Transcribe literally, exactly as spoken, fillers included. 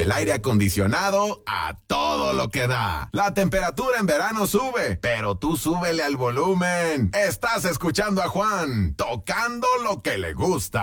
el aire acondicionado a todo lo que da. La temperatura en verano sube, pero tú súbele al volumen. Estás escuchando a Juan, tocando lo que le gusta.